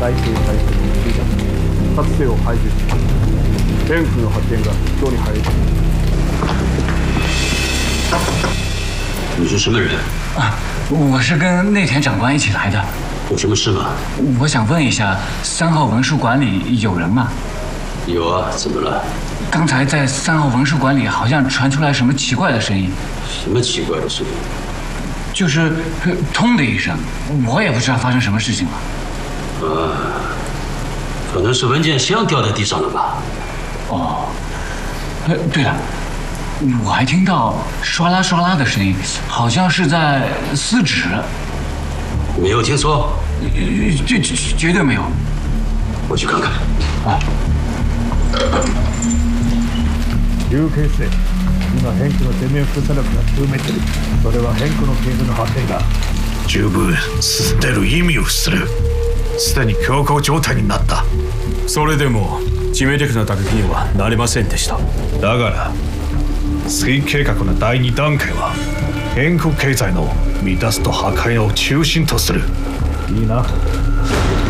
再生体制についたかつてを排除し天空の発展が人に入る。 你是什么人？ 啊，我是跟内田长官一起来的。 有什么事吗？ 我想问一下，3号文书馆里有人吗？ 有啊，怎么了？ 刚才在3号文书馆里好像传出来什么奇怪的声音。 什么奇怪的声音？ 就是通的一声，我也不知道发生什么事情了。 可能是文件箱掉在地上了吧？ 哦，对了，我还听到唰啦唰啦的声音，好像是在撕纸。 没有听错？ 这绝对没有。 我去看看。 啊。 流形性今変化の全面封鎖力が強めてる。それは変化の経済の発展だ。 十分進んでる意味をする。すでに強行状態になった。 それでも致命的な打撃にはなりませんでした。 だから水計画の第2段階は変更経済の乱すと破壊を中心とする。 いいな。